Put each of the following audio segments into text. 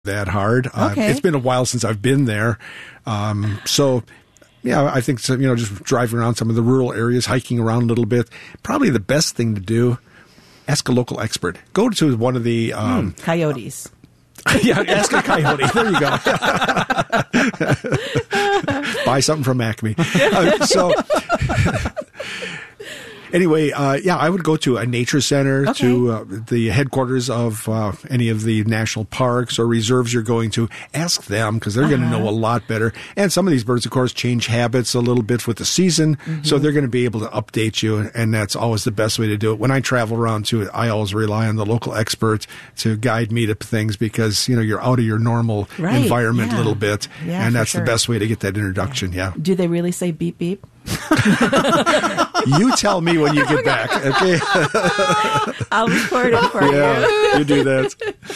that hard. Okay. It's been a while since I've been there. So, yeah, I think, just driving around some of the rural areas, hiking around a little bit, probably the best thing to do, ask a local expert. Go to one of the... Coyotes. Yeah, ask a coyote. There you go. Buy something from Acme. Anyway, I would go to a nature center, to the headquarters of any of the national parks or reserves you're going to. Ask them, because they're going to know a lot better. And some of these birds, of course, change habits a little bit with the season, so they're going to be able to update you, and that's always the best way to do it. When I travel around, too, I always rely on the local expert to guide me to things, because, you're out of your normal environment a little bit, and that's the best way to get that introduction, Do they really say beep, beep? You tell me when you get back, okay? I'll record it for you. You do that.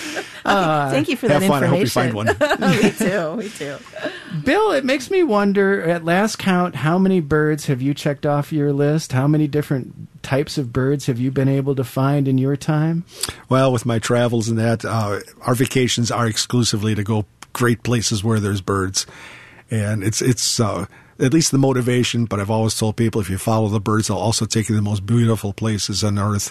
Thank you for that information. Have fun. I hope you find one. Me too. Bill, it makes me wonder, at last count, how many birds have you checked off your list? How many different types of birds have you been able to find in your time? Well, with my travels and that, our vacations are exclusively to go great places where there's birds. And it's at least the motivation, but I've always told people, if you follow the birds, they'll also take you to the most beautiful places on Earth.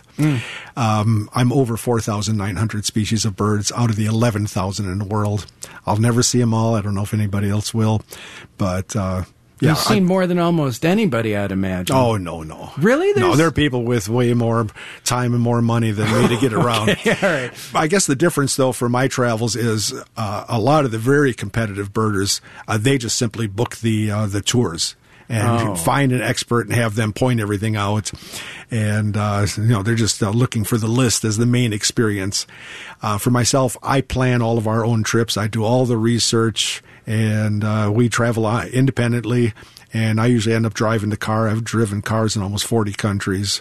I'm over 4,900 species of birds out of the 11,000 in the world. I'll never see them all. I don't know if anybody else will, but you've seen more than almost anybody, I'd imagine. Oh, no. Really? No, there are people with way more time and more money than me to get around. Okay, all right. I guess the difference, though, for my travels is a lot of the very competitive birders, they just simply book the tours and find an expert and have them point everything out. And, they're just looking for the list as the main experience. For myself, I plan all of our own trips. I do all the research, and we travel independently. And I usually end up driving the car. I've driven cars in almost 40 countries.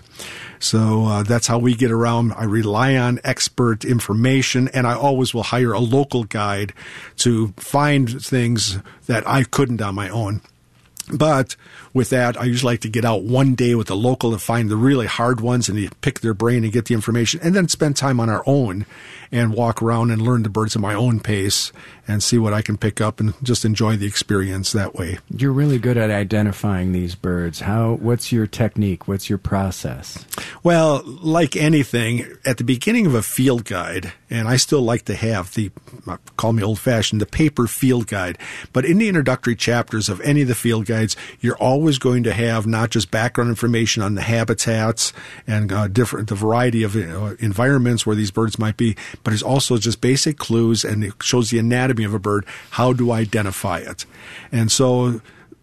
So that's how we get around. I rely on expert information, and I always will hire a local guide to find things that I couldn't on my own. But with that, I usually like to get out one day with the local to find the really hard ones and pick their brain and get the information, and then spend time on our own and walk around and learn the birds at my own pace and see what I can pick up and just enjoy the experience that way. You're really good at identifying these birds. What's your technique? What's your process? Well, like anything, at the beginning of a field guide, and I still like to have call me old-fashioned, the paper field guide, but in the introductory chapters of any of the field guides, you're always going to have not just background information on the habitats and the variety of environments where these birds might be, but it's also just basic clues, and it shows the anatomy of a bird. How do I identify it? And so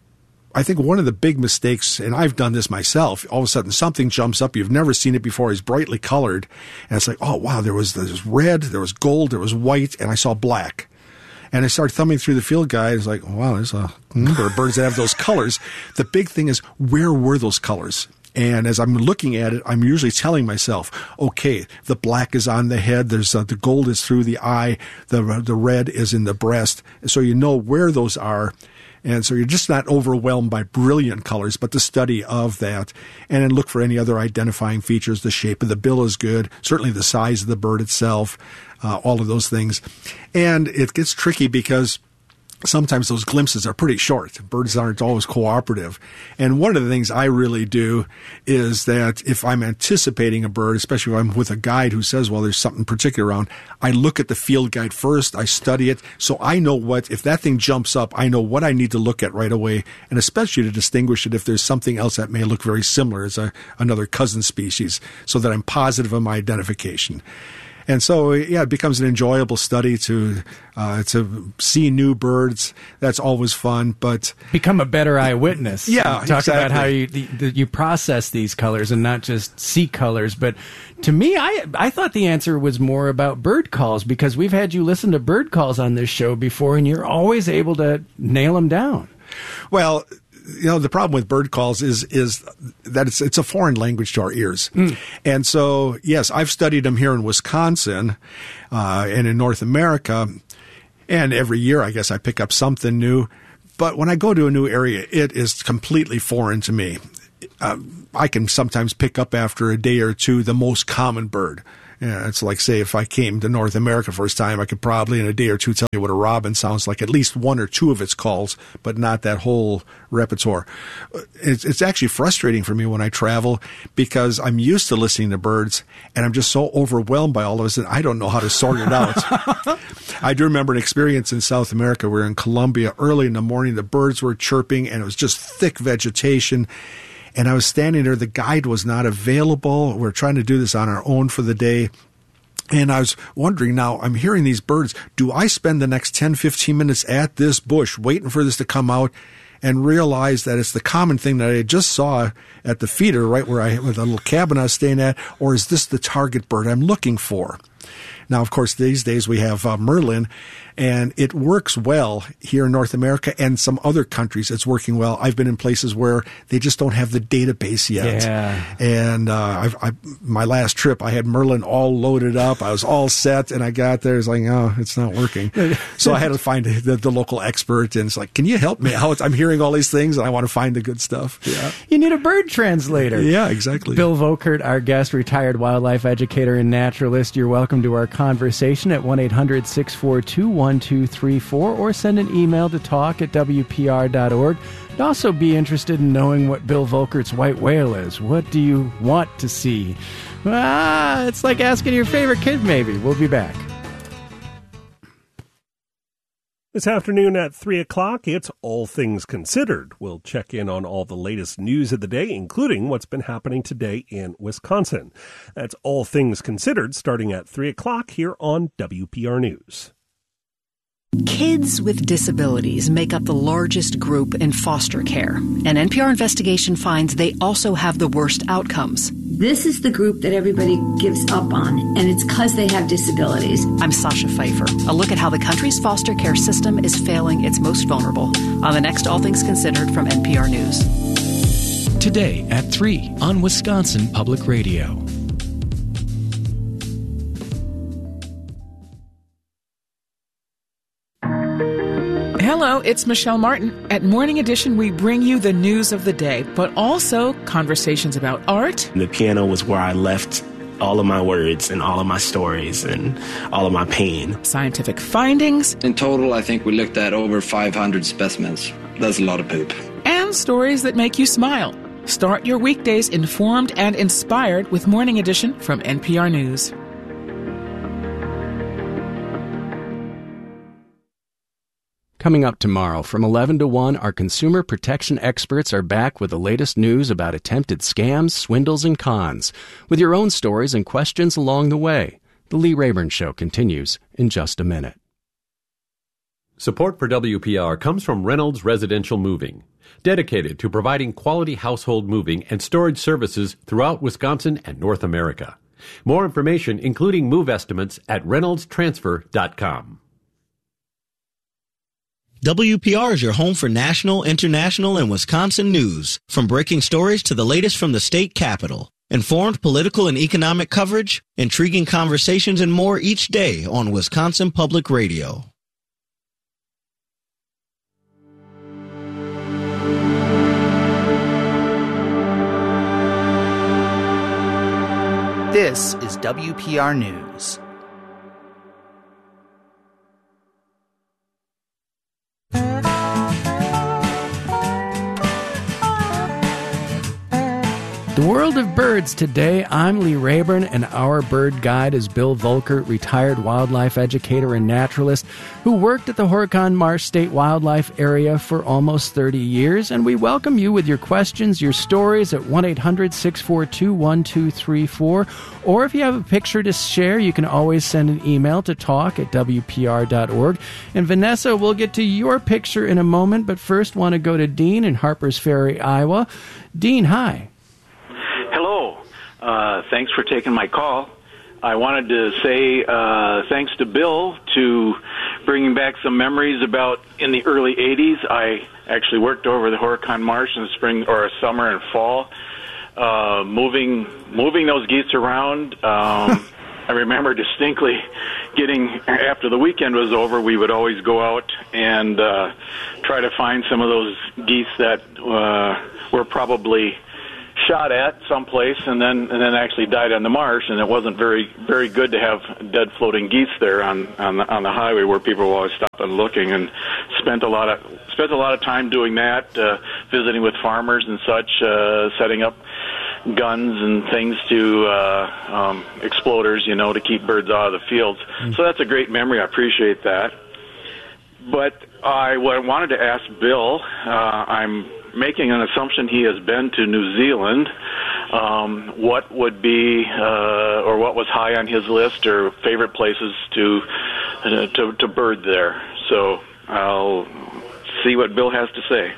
I think one of the big mistakes, and I've done this myself, all of a sudden something jumps up, you've never seen it before, it's brightly colored, and it's like, oh, wow, there was red, there was gold, there was white, and I saw black. And I started thumbing through the field guide. It's like, wow, there's a number of birds that have those colors. The big thing is, where were those colors? And as I'm looking at it, I'm usually telling myself, okay, the black is on the head. There's the gold is through the eye. The red is in the breast. So you know where those are. And so you're just not overwhelmed by brilliant colors, but the study of that. And then look for any other identifying features. The shape of the bill is good. Certainly the size of the bird itself, all of those things. And it gets tricky because sometimes those glimpses are pretty short. Birds aren't always cooperative. And one of the things I really do is that if I'm anticipating a bird, especially if I'm with a guide who says, well, there's something particular around, I look at the field guide first, I study it, so I know if that thing jumps up, I know what I need to look at right away, and especially to distinguish it if there's something else that may look very similar as another cousin species, so that I'm positive of my identification. And so, it becomes an enjoyable study to see new birds. That's always fun, but become a better eyewitness. Yeah, talk exactly. about how you process these colors and not just see colors. But to me, I thought the answer was more about bird calls, because we've had you listen to bird calls on this show before, and you're always able to nail them down. Well, the problem with bird calls is that it's a foreign language to our ears. And so, yes, I've studied them here in Wisconsin and in North America, and every year I guess I pick up something new. But when I go to a new area, it is completely foreign to me. I can sometimes pick up after a day or two the most common bird. Yeah, it's like, say, if I came to North America first time, I could probably in a day or two tell you what a robin sounds like, at least one or two of its calls, but not that whole repertoire. It's actually frustrating for me when I travel because I'm used to listening to birds, and I'm just so overwhelmed by all of this that I don't know how to sort it out. I do remember an experience in South America. We were in Colombia early in the morning. The birds were chirping, and it was just thick vegetation. And I was standing there. The guide was not available. We were trying to do this on our own for the day. And I was wondering, now I'm hearing these birds. Do I spend the next 10, 15 minutes at this bush waiting for this to come out and realize that it's the common thing that I just saw at the feeder, right where with the little cabin I was staying at, or is this the target bird I'm looking for? Now, of course, these days we have Merlin, and it works well here in North America and some other countries. It's working well. I've been in places where they just don't have the database yet. Yeah. And my last trip, I had Merlin all loaded up. I was all set, and I got there. It's like, oh, it's not working. So I had to find the local expert, and it's like, can you help me out? I'm hearing all these things, and I want to find the good stuff. Yeah. You need a bird translator. Yeah, exactly. Bill Volkert, our guest, retired wildlife educator and naturalist. You're welcome to our conversation at 1-800-642-1234 or send an email to talk@wpr.org. You'd also be interested in knowing what Bill Volkert's white whale is. What do you want to see? It's like asking your favorite kid, maybe. We'll be back. This afternoon at 3 o'clock, it's All Things Considered. We'll check in on all the latest news of the day, including what's been happening today in Wisconsin. That's All Things Considered, starting at 3 o'clock here on WPR News. Kids with disabilities make up the largest group in foster care. An NPR investigation finds they also have the worst outcomes. This is the group that everybody gives up on, and it's because they have disabilities. I'm Sasha Pfeiffer. A look at how the country's foster care system is failing its most vulnerable on the next All Things Considered from NPR News. Today at 3 on Wisconsin Public Radio. Hello, it's Michelle Martin. At Morning Edition, we bring you the news of the day, but also conversations about art. The piano was where I left all of my words and all of my stories and all of my pain. Scientific findings. In total, I think we looked at over 500 specimens. That's a lot of poop. And stories that make you smile. Start your weekdays informed and inspired with Morning Edition from NPR News. Coming up tomorrow from 11 to 1, our consumer protection experts are back with the latest news about attempted scams, swindles, and cons, with your own stories and questions along the way. The Lee Rayburn Show continues in just a minute. Support for WPR comes from Reynolds Residential Moving, dedicated to providing quality household moving and storage services throughout Wisconsin and North America. More information, including move estimates, at reynoldstransfer.com. WPR is your home for national, international, and Wisconsin news, from breaking stories to the latest from the state capitol. Informed political and economic coverage, intriguing conversations, and more each day on Wisconsin Public Radio. This is WPR News. The world of birds today. I'm Lee Rayburn, and our bird guide is Bill Volkert, retired wildlife educator and naturalist who worked at the Horicon Marsh State Wildlife Area for almost 30 years. And we welcome you with your questions, your stories at 1-800-642-1234. Or if you have a picture to share, you can always send an email to talk@wpr.org. And Vanessa, we'll get to your picture in a moment, but first want to go to Dean in Harpers Ferry, Iowa. Dean, hi. Hello. Thanks for taking my call. I wanted to say thanks to Bill to bringing back some memories about in the early 80s. I actually worked over the Horicon Marsh in the spring or summer and fall, moving those geese around. I remember distinctly after the weekend was over, we would always go out and try to find some of those geese that were probably shot at someplace and then actually died on the marsh, and it wasn't very good to have dead floating geese there on the highway where people were always stopping and looking, and spent a lot of time doing that, visiting with farmers and such, setting up guns and things to exploders, to keep birds out of the fields. So that's a great memory. I appreciate that. But I wanted to ask Bill, I'm making an assumption he has been to New Zealand. What would be, or what was high on his list, or favorite places to bird there? So I'll see what Bill has to say.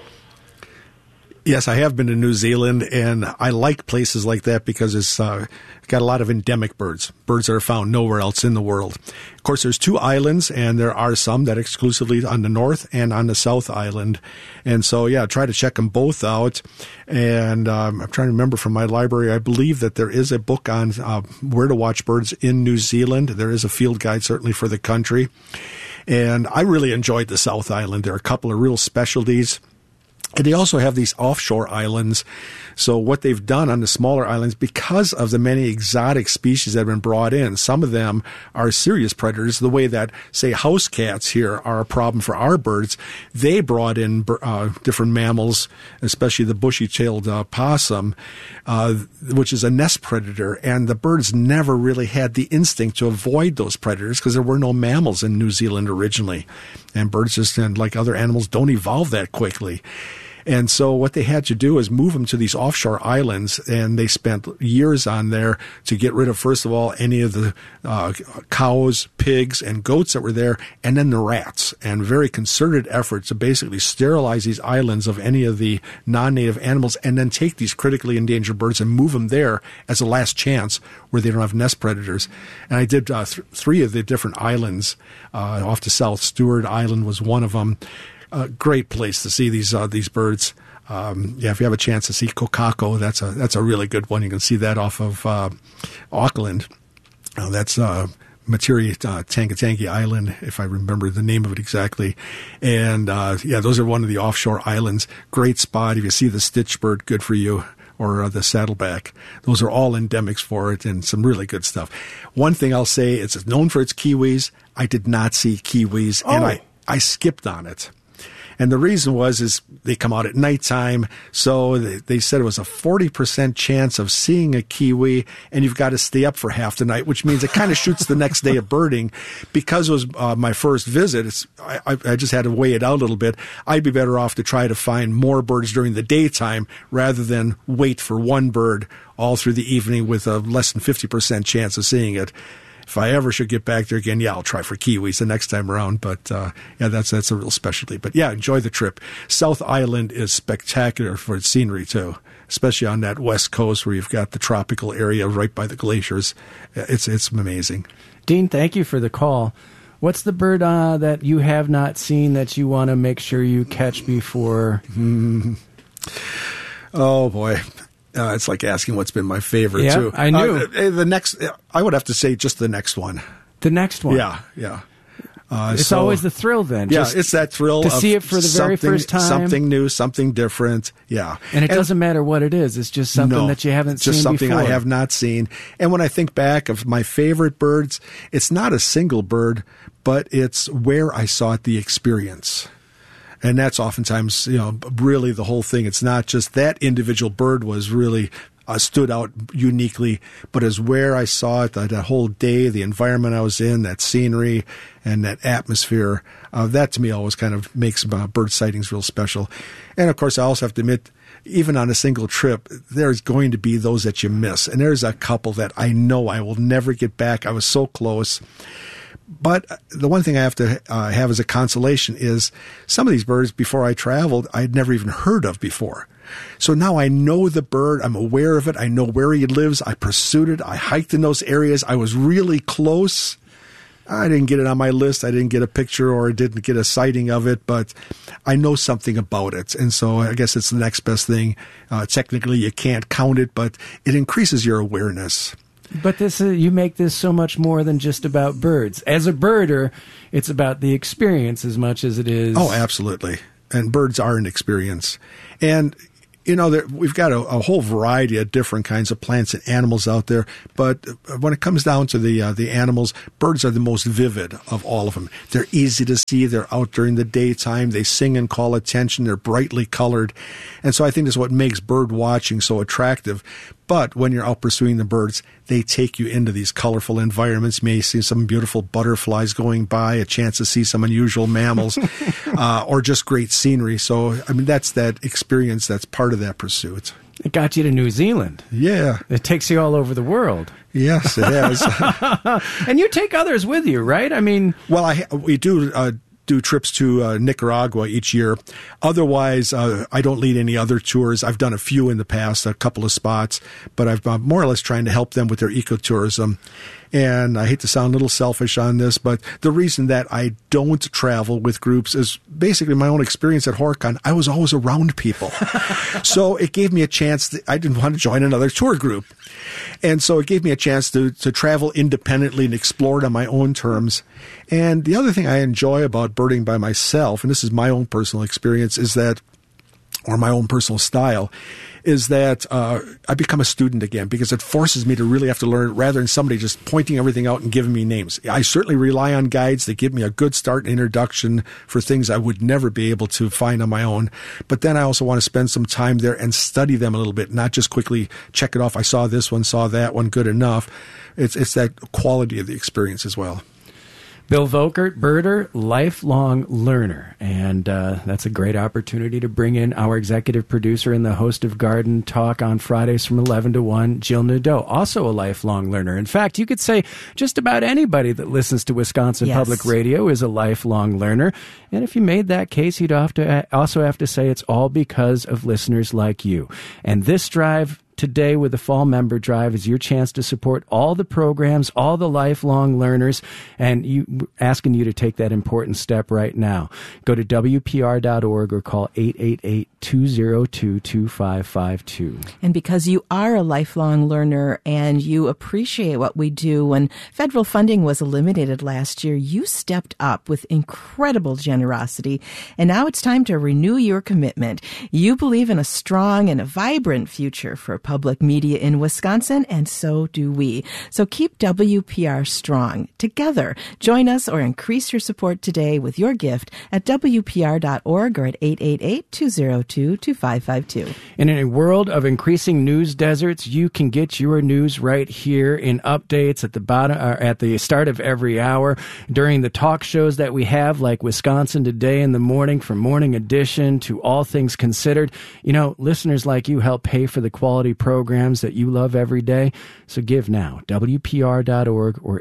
Yes, I have been to New Zealand, and I like places like that because it's got a lot of endemic birds that are found nowhere else in the world. Of course, there's 2 islands, and there are some that are exclusively on the North and on the South Island. And so, yeah, try to check them both out. And I'm trying to remember from my library, I believe that there is a book on where to watch birds in New Zealand. There is a field guide, certainly, for the country. And I really enjoyed the South Island. There are a couple of real specialties. And they also have these offshore islands. So what they've done on the smaller islands, because of the many exotic species that have been brought in, some of them are serious predators, the way that, say, house cats here are a problem for our birds. They brought in different mammals, especially the bushy-tailed possum, which is a nest predator. And the birds never really had the instinct to avoid those predators because there were no mammals in New Zealand originally. And birds just, like other animals, don't evolve that quickly. And so what they had to do is move them to these offshore islands, and they spent years on there to get rid of, first of all, any of the cows, pigs, and goats that were there, and then the rats. And very concerted effort to basically sterilize these islands of any of the non-native animals, and then take these critically endangered birds and move them there as a last chance where they don't have nest predators. And I did 3 of the different islands off to South. Stewart Island was one of them. A great place to see these birds. If you have a chance to see kokako, that's a really good one. You can see that off of Auckland. That's Matiri Tangatangi Island, if I remember the name of it exactly. And those are one of the offshore islands. Great spot. If you see the stitchbird, good for you. Or the saddleback. Those are all endemics for it, and some really good stuff. One thing I'll say, it's known for its kiwis. I did not see kiwis, and I skipped on it. And the reason is they come out at nighttime, so they said it was a 40% chance of seeing a kiwi, and you've got to stay up for half the night, which means it kind of shoots the next day of birding. Because it was my first visit, I just had to weigh it out a little bit. I'd be better off to try to find more birds during the daytime rather than wait for one bird all through the evening with a less than 50% chance of seeing it. If I ever should get back there again, I'll try for kiwis the next time around. But that's a real specialty. But enjoy the trip. South Island is spectacular for its scenery too, especially on that west coast where you've got the tropical area right by the glaciers. It's amazing. Dean, thank you for the call. What's the bird that you have not seen that you want to make sure you catch before? Oh boy. It's like asking what's been my favorite, too. I knew. The next, I would have to say just the next one. The next one? Yeah. It's always the thrill then. Yeah, it's that thrill to see it for the very first time. Something new, something different. Yeah. And it doesn't matter what it is. It's just something that you haven't seen before. Just something I have not seen. And when I think back of my favorite birds, it's not a single bird, but it's where I saw it, the experience. And that's oftentimes, really the whole thing. It's not just that individual bird was really stood out uniquely, but as where I saw it, that whole day, the environment I was in, that scenery and that atmosphere, that to me always kind of makes bird sightings real special. And of course, I also have to admit, even on a single trip, there's going to be those that you miss. And there's a couple that I know I will never get back. I was so close. But the one thing I have to have as a consolation is some of these birds, before I traveled, I had never even heard of before. So now I know the bird. I'm aware of it. I know where he lives. I pursued it. I hiked in those areas. I was really close. I didn't get it on my list. I didn't get a picture or didn't get a sighting of it, but I know something about it. And so I guess it's the next best thing. Technically, you can't count it, but it increases your awareness. But you make this so much more than just about birds. As a birder, it's about the experience as much as it is. Oh, absolutely. And birds are an experience. And, we've got a whole variety of different kinds of plants and animals out there, but when it comes down to the animals, birds are the most vivid of all of them. They're easy to see. They're out during the daytime. They sing and call attention. They're brightly colored. And so I think that's what makes bird watching so attractive. But when you're out pursuing the birds, they take you into these colorful environments. You may see some beautiful butterflies going by, a chance to see some unusual mammals, or just great scenery. So, that's that experience that's part of that pursuit. It got you to New Zealand. Yeah. It takes you all over the world. Yes, it has. And you take others with you, right? Well, we do trips to Nicaragua each year. Otherwise, I don't lead any other tours. I've done a few in the past, a couple of spots, but I've more or less trying to help them with their ecotourism. And I hate to sound a little selfish on this, but the reason that I don't travel with groups is basically my own experience at HorrorCon. I was always around people. So it gave me a chance. I didn't want to join another tour group. And so it gave me a chance to travel independently and explore it on my own terms. And the other thing I enjoy about birding by myself, and this is my own personal experience, or my own personal style, is that I become a student again, because it forces me to really have to learn rather than somebody just pointing everything out and giving me names. I certainly rely on guides that give me a good start and introduction for things I would never be able to find on my own. But then I also want to spend some time there and study them a little bit, not just quickly check it off. I saw this one, saw that one, good enough. It's that quality of the experience as well. Bill Volkert, birder, lifelong learner. And that's a great opportunity to bring in our executive producer and the host of Garden Talk on Fridays from 11 to 1, Jill Nadeau, also a lifelong learner. In fact, you could say just about anybody that listens to Wisconsin Public Radio is a lifelong learner. And if you made that case, you'd also have to say it's all because of listeners like you. And this drive today with the Fall Member Drive is your chance to support all the programs, all the lifelong learners, and asking you to take that important step right now. Go to WPR.org or call 888-202-2552. And because you are a lifelong learner and you appreciate what we do, when federal funding was eliminated last year, you stepped up with incredible generosity, and now it's time to renew your commitment. You believe in a strong and a vibrant future for public media in Wisconsin, and so do we. So keep WPR strong. Together, join us or increase your support today with your gift at WPR.org or at 888-202-2552. And in a world of increasing news deserts, you can get your news right here in updates at the bottom, at the start of every hour, during the talk shows that we have, like Wisconsin Today in the morning, from Morning Edition to All Things Considered. Listeners like you help pay for the quality programs that you love every day. So give now. WPR.org or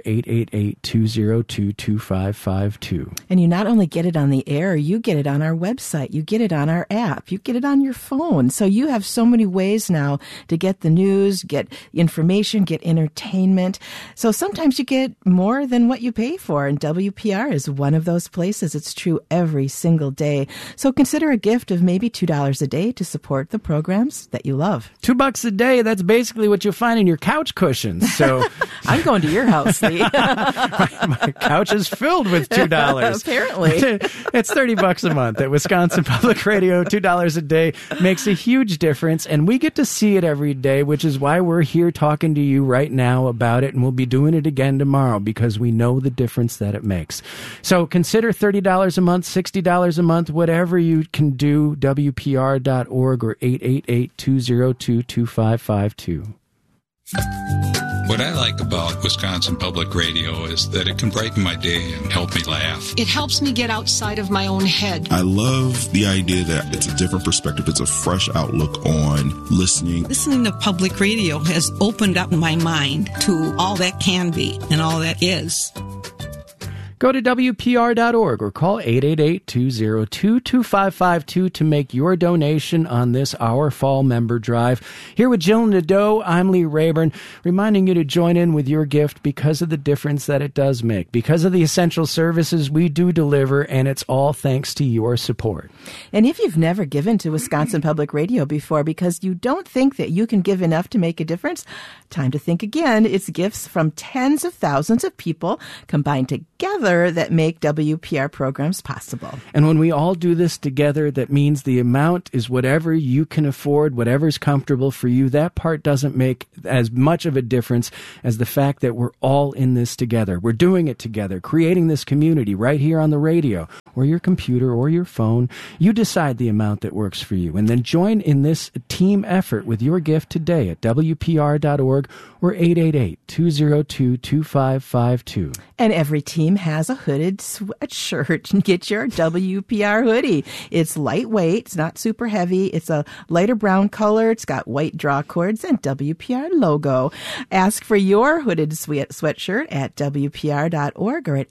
888-202-2552. And you not only get it on the air, you get it on our website. You get it on our app. You get it on your phone. So you have so many ways now to get the news, get information, get entertainment. So sometimes you get more than what you pay for. And WPR is one of those places. It's true every single day. So consider a gift of maybe $2 a day to support the programs that you love. $2 a day, that's basically what you'll find in your couch cushions. So I'm going to your house, Lee. my couch is filled with $2. Apparently. It's $30 a month at Wisconsin Public Radio. $2 a day makes a huge difference, and we get to see it every day, which is why we're here talking to you right now about it, and we'll be doing it again tomorrow because we know the difference that it makes. So consider $30 a month, $60 a month, whatever you can do, WPR.org or 888-202-2552. What I like about Wisconsin Public Radio is that it can brighten my day and help me laugh. It helps me get outside of my own head. I love the idea that it's a different perspective. It's a fresh outlook on listening. Listening to public radio has opened up my mind to all that can be and all that is. Go to WPR.org or call 888-202-2552 to make your donation on this Our Fall Member Drive. Here with Jill Nadeau, I'm Lee Rayburn, reminding you to join in with your gift because of the difference that it does make, because of the essential services we do deliver, and it's all thanks to your support. And if you've never given to Wisconsin Public Radio before because you don't think that you can give enough to make a difference, time to think again. It's gifts from tens of thousands of people combined together together that make WPR programs possible. And when we all do this together, that means the amount is whatever you can afford, whatever's comfortable for you. That part doesn't make as much of a difference as the fact that we're all in this together. We're doing it together, creating this community right here on the radio or your computer or your phone. You decide the amount that works for you, and then join in this team effort with your gift today at WPR.org or 888-202-2552. And every team has a hooded sweatshirt. Get your WPR hoodie. It's lightweight. It's not super heavy. It's a lighter brown color. It's got white draw cords and WPR logo. Ask for your hooded sweatshirt at WPR.org or at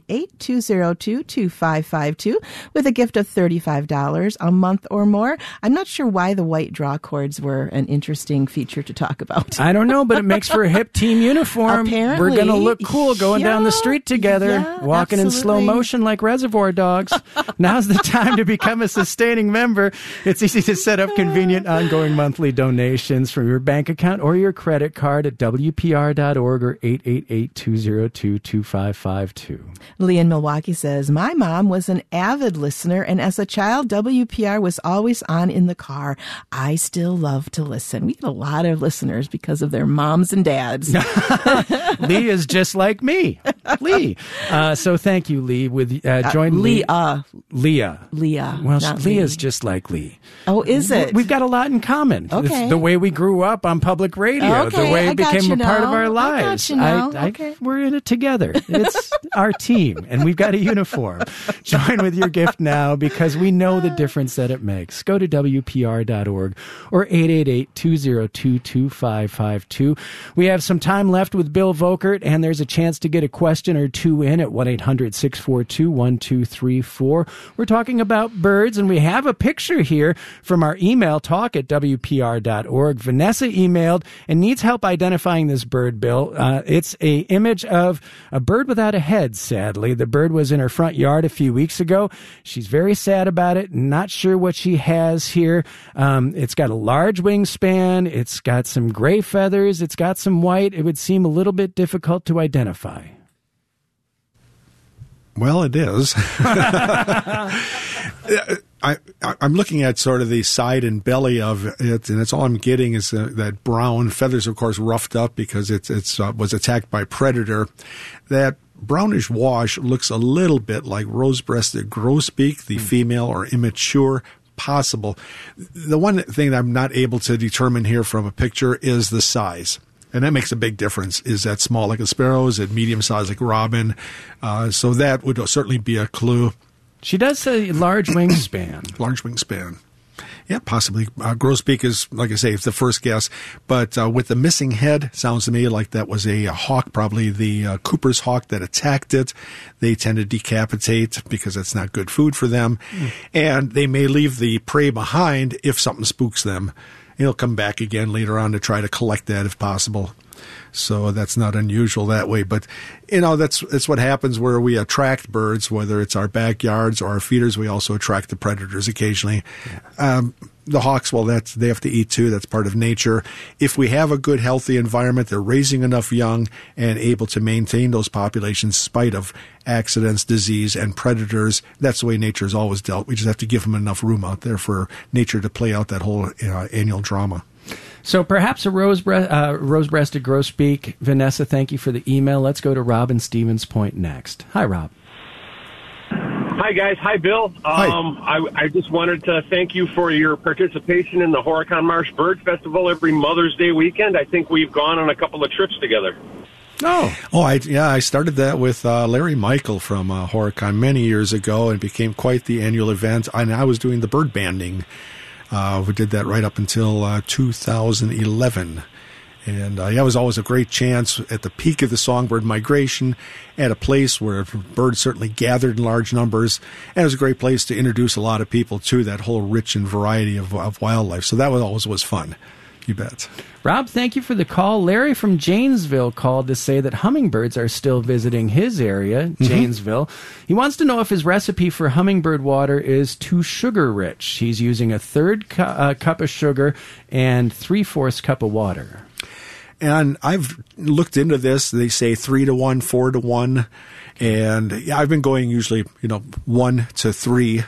888-202-2552 with a gift of $35 a month or more. I'm not sure why the white draw cords were an interesting feature to talk about. I don't know, but it makes for a hip team uniform. Apparently. We're going to look cool going down the street together, walking in slow motion like Reservoir Dogs. Now's the time to become a sustaining member. It's easy to set up convenient ongoing monthly donations from your bank account or your credit card at WPR.org or 888-202-2552. Lee in Milwaukee says, my mom was an avid listener, and as a child, WPR was always on in the car. I still love to listen. We get a lot of listeners because of their moms and dads. Lee is just like me. Lee. So thank you, Lee. With join Leah. Well, Leah's just like Lee. Oh, is it? We've got a lot in common. Okay. It's the way we grew up on public radio, the way it became a part of our lives. We're in it together. It's our team, and we've got a uniform. Join with your gift now because we know the difference that it makes. Go to WPR.org or 888-202-2552. We have some time left with Bill Vokert, and there's a chance to get a question or two in at 1-800-642-1234. We're talking about birds, and we have a picture here from our email, talk@WPR.org. Vanessa emailed and needs help identifying this bird, Bill. It's a image of a bird without a head, sadly. The bird was in her front yard a few weeks ago. She's very sad about it, not sure what she has here. It's got a large wingspan. It's got some gray feathers. It's got some white. It would seem a little bit difficult to identify. Well, it is. I'm looking at sort of the side and belly of it, and that's all I'm getting is that brown feathers, of course, roughed up because it was attacked by predator. That brownish wash looks a little bit like rose-breasted grosbeak, the female or immature. Possible. The one thing that I'm not able to determine here from a picture is the size. And that makes a big difference. Is that small like a sparrow? Is it medium size like a robin? So that would certainly be a clue. She does say large wingspan. Large wingspan. Yeah, possibly. Grosbeak is, like I say, it's the first guess. But with the missing head, sounds to me like that was a hawk, probably the Cooper's hawk that attacked it. They tend to decapitate because it's not good food for them. And they may leave the prey behind if something spooks them. He'll come back again later on to try to collect that if possible. So that's not unusual that way. But, that's what happens where we attract birds, whether it's our backyards or our feeders. We also attract the predators occasionally. The hawks, well, they have to eat too. That's part of nature. If we have a good, healthy environment, they're raising enough young and able to maintain those populations in spite of accidents, disease, and predators. That's the way nature has always dealt. We just have to give them enough room out there for nature to play out that whole annual drama. So perhaps a rose-breasted grosbeak. Vanessa, thank you for the email. Let's go to Rob in Stevens Point next. Hi, Rob. Hi, guys. Hi, Bill. Hi. I just wanted to thank you for your participation in the Horicon Marsh Bird Festival every Mother's Day weekend. I think we've gone on a couple of trips together. I started that with Larry Michael from Horicon many years ago, and became quite the annual event. And I was doing the bird banding. We did that right up until 2011. And it was always a great chance at the peak of the songbird migration at a place where birds certainly gathered in large numbers. And it was a great place to introduce a lot of people to that whole rich and variety of wildlife. So that always was fun. You bet. Rob, thank you for the call. Larry from Janesville called to say that hummingbirds are still visiting his area, Janesville. He wants to know if his recipe for hummingbird water is too sugar rich. He's using a third cup of sugar and 3/4 cup of water. And I've looked into this. They say 3-to-1, 4-to-1. And I've been going usually, 1 to 3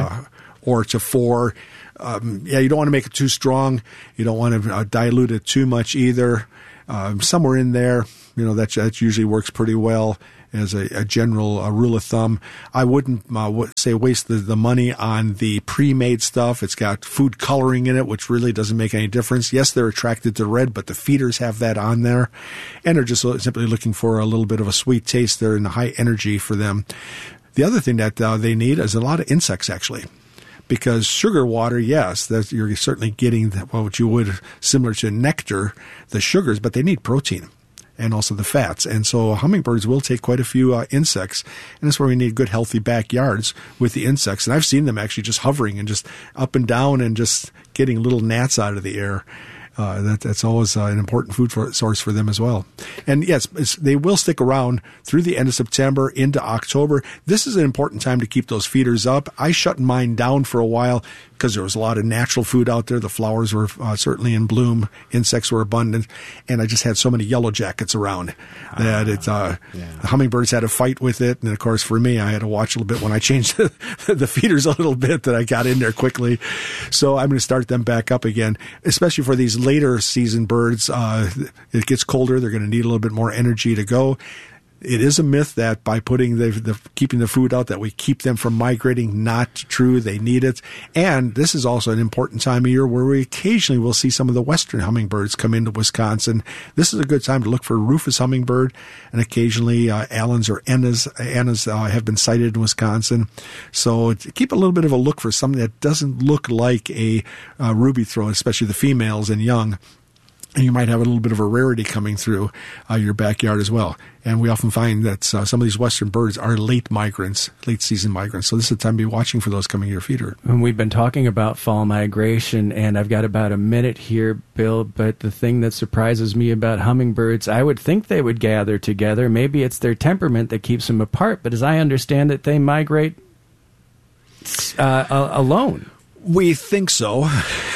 or to 4. You don't want to make it too strong. You don't want to dilute it too much either. Somewhere in there, that usually works pretty well as a general rule of thumb. I wouldn't say waste the money on the pre-made stuff. It's got food coloring in it, which really doesn't make any difference. Yes, they're attracted to red, but the feeders have that on there, and they're just simply looking for a little bit of a sweet taste there and a high energy for them. The other thing that they need is a lot of insects, actually. Because sugar water, yes, you're certainly getting what you would similar to nectar, the sugars, but they need protein and also the fats. And so hummingbirds will take quite a few insects, and that's where we need good, healthy backyards with the insects. And I've seen them actually just hovering and just up and down and just getting little gnats out of the air. That's always an important food source for them as well. And yes, they will stick around through the end of September into October. This is an important time to keep those feeders up. I shut mine down for a while because there was a lot of natural food out there. The flowers were certainly in bloom. Insects were abundant. And I just had so many yellow jackets around that the hummingbirds had a fight with it. And, of course, for me, I had to watch a little bit when I changed the feeders a little bit that I got in there quickly. So I'm going to start them back up again, especially for these later season birds. It gets colder. They're going to need a little bit more energy to go. It is a myth that by putting keeping the food out that we keep them from migrating. Not true. They need it. And this is also an important time of year where we occasionally will see some of the western hummingbirds come into Wisconsin. This is a good time to look for Rufous hummingbird, and occasionally Allen's or Anna's have been sighted in Wisconsin. So keep a little bit of a look for something that doesn't look like a ruby throat, especially the females and young. And you might have a little bit of a rarity coming through your backyard as well. And we often find that some of these western birds are late season migrants. So this is the time to be watching for those coming to your feeder. And we've been talking about fall migration, and I've got about a minute here, Bill, but the thing that surprises me about hummingbirds, I would think they would gather together. Maybe it's their temperament that keeps them apart, but as I understand it, they migrate alone. We think so.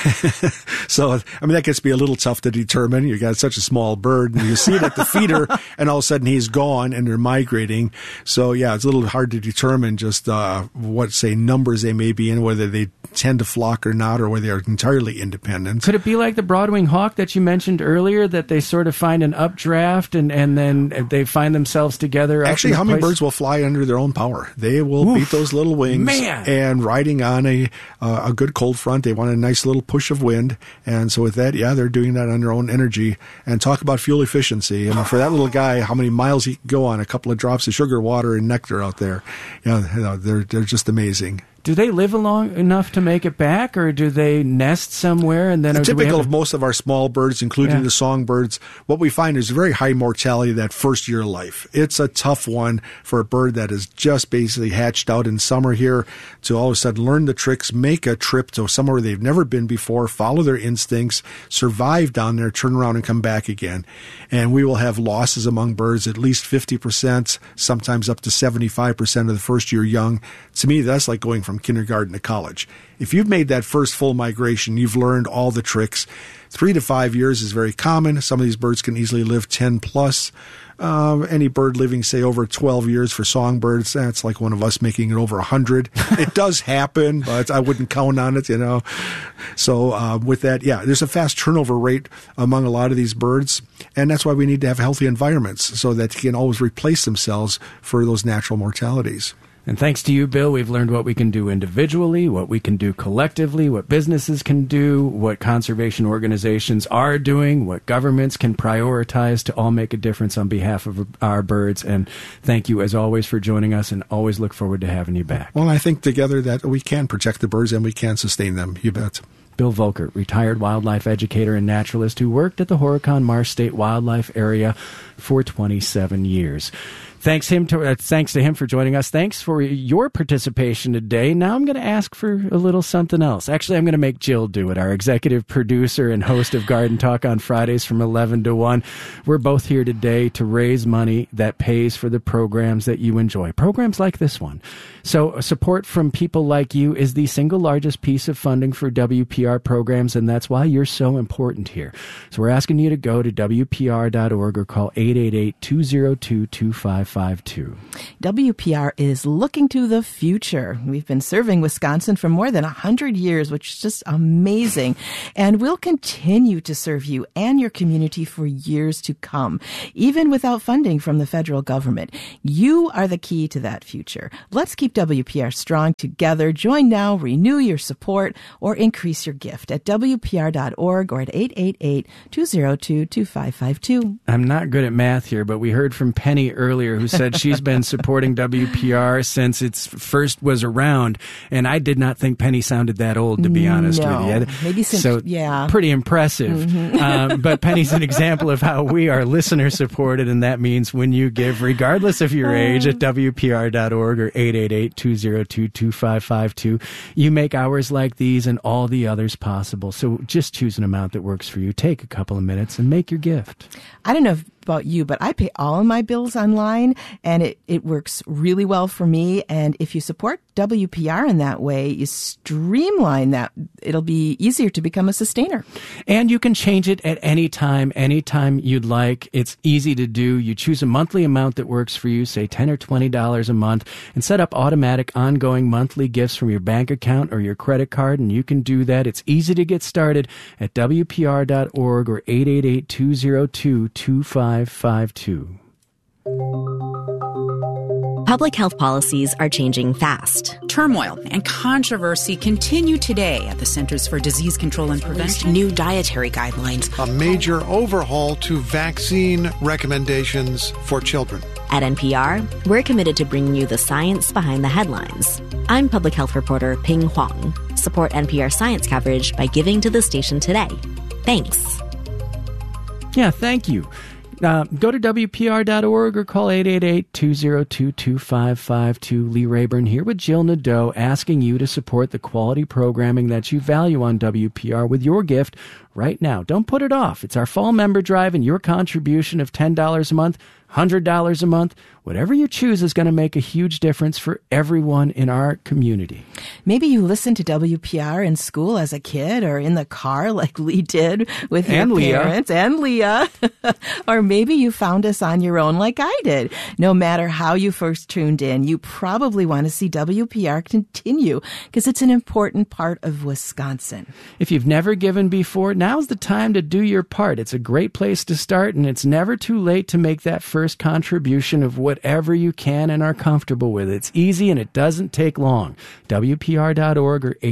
So, that gets to be a little tough to determine. You got such a small bird, and you see it at the feeder, and all of a sudden he's gone, and they're migrating. So, yeah, it's a little hard to determine just what numbers they may be in, whether they tend to flock or not, or whether they are entirely independent. Could it be like the broadwing hawk that you mentioned earlier, that they sort of find an updraft and then they find themselves together? Actually, hummingbirds will fly under their own power. They will beat those little wings. Man. And riding on a good cold front, they want a nice little push of wind. And so with that, they're doing that on their own energy. And talk about fuel efficiency. And for that little guy, how many miles he can go on a couple of drops of sugar water and nectar out there. They're just amazing. Do they live long enough to make it back, or do they nest somewhere? And then typical of most of our small birds, including the songbirds, what we find is very high mortality that first year of life. It's a tough one for a bird that is just basically hatched out in summer here to all of a sudden learn the tricks, make a trip to somewhere they've never been before, follow their instincts, survive down there, turn around and come back again. And we will have losses among birds, at least 50%, sometimes up to 75% of the first year young. To me, that's like going from kindergarten to college. If you've made that first full migration, you've learned all the tricks. 3 to 5 years is very common. Some of these birds can easily live 10 plus. Any bird living, say, over 12 years for songbirds, that's like one of us making it over 100. It does happen, but I wouldn't count on it, So with that, there's a fast turnover rate among a lot of these birds, and that's why we need to have healthy environments so that they can always replace themselves for those natural mortalities. And thanks to you, Bill, we've learned what we can do individually, what we can do collectively, what businesses can do, what conservation organizations are doing, what governments can prioritize to all make a difference on behalf of our birds. And thank you, as always, for joining us, and always look forward to having you back. Well, I think together that we can protect the birds and we can sustain them. You bet. Bill Volkert, retired wildlife educator and naturalist who worked at the Horicon Marsh State Wildlife Area for 27 years. Thanks to him for joining us. Thanks for your participation today. Now I'm going to ask for a little something else. Actually, I'm going to make Jill do it, our executive producer and host of Garden Talk on Fridays from 11 to 1. We're both here today to raise money that pays for the programs that you enjoy, programs like this one. So support from people like you is the single largest piece of funding for WPR programs, and that's why you're so important here. So we're asking you to go to WPR.org or call 888-202-2555. 888-202-2552. WPR is looking to the future. We've been serving Wisconsin for more than 100 years, which is just amazing. And we'll continue to serve you and your community for years to come, even without funding from the federal government. You are the key to that future. Let's keep WPR strong together. Join now, renew your support, or increase your gift at WPR.org or at 888-202-2552. I'm not good at math here, but we heard from Penny earlier who said she's been supporting WPR since its first was around, and I did not think Penny sounded that old, to be honest with you. Maybe since, so, yeah. Pretty impressive. Mm-hmm. But Penny's an example of how we are listener-supported, and that means when you give, regardless of your age, at WPR.org or 888-202-2552, you make hours like these and all the others possible. So just choose an amount that works for you. Take a couple of minutes and make your gift. I don't know about you, but I pay all of my bills online, and it works really well for me. And if you support WPR in that way, you streamline that. It'll be easier to become a sustainer. And you can change it at any time you'd like. It's easy to do. You choose a monthly amount that works for you, say $10 or $20 a month, and set up automatic ongoing monthly gifts from your bank account or your credit card, and you can do that. It's easy to get started at WPR.org or 888-202-2552. Public health policies are changing fast. Turmoil and controversy continue today at the Centers for Disease Control and Prevention. New dietary guidelines. A major overhaul to vaccine recommendations for children. At NPR, we're committed to bringing you the science behind the headlines. I'm public health reporter Ping Huang. Support NPR science coverage by giving to the station today. Thanks. Yeah, thank you. Go to WPR.org or call 888-202-2552. Lee Rayburn here with Jill Nadeau, asking you to support the quality programming that you value on WPR with your gift right now. Don't put it off. It's our fall member drive, and your contribution of $10 a month, $100 a month, whatever you choose is going to make a huge difference for everyone in our community. Maybe you listened to WPR in school as a kid or in the car like Lee did with your parents and Leah. Or maybe you found us on your own like I did. No matter how you first tuned in, you probably want to see WPR continue because it's an important part of Wisconsin. If you've never given before, now's the time to do your part. It's a great place to start, and it's never too late to make that first contribution of whatever you can and are comfortable with. It's easy and it doesn't take long. WPR.org or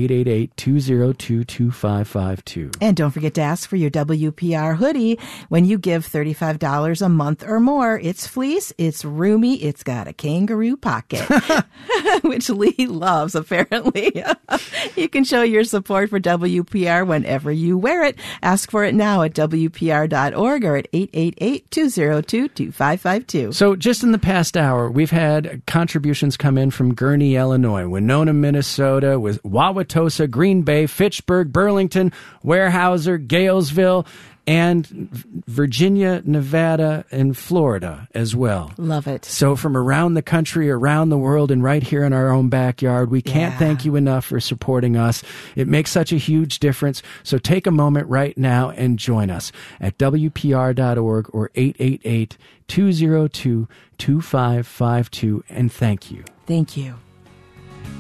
888-202-2552. And don't forget to ask for your WPR hoodie when you give $35 a month or more. It's fleece, it's roomy, it's got a kangaroo pocket, which Lee loves, apparently. You can show your support for WPR whenever you wear it. Ask for it now at WPR.org or at 888-202-2552. So just in the past hour, we've had contributions come in from Gurnee, Illinois, Winona, Minnesota, with Wauwatosa, Green Bay, Fitchburg, Burlington, Weyerhaeuser, Galesville, and Virginia, Nevada, and Florida as well. Love it. So from around the country, around the world, and right here in our own backyard, we can't thank you enough for supporting us. It makes such a huge difference. So take a moment right now and join us at WPR.org or 888-202-2552, and thank you. Thank you.